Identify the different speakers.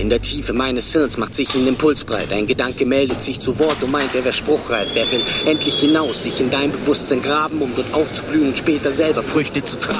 Speaker 1: In der Tiefe meines Hirns macht sich ein Impuls breit. Ein Gedanke meldet sich zu Wort und meint, er wäre spruchreif. Wer will endlich hinaus, sich in dein Bewusstsein graben, um dort aufzublühen und später selber Früchte zu tragen?